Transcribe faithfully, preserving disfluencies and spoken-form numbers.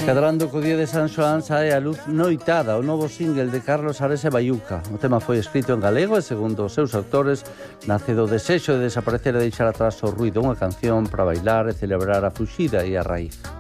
Cadrando co día de San Xoán sae a luz Noitada, o novo single de Carlos Ares e Baiuca. O tema foi escrito en galego e, segundo os seus autores, nace do desexo de desaparecer e deixar atrás o ruido, unha canción para bailar e celebrar a fuxida e a raíz.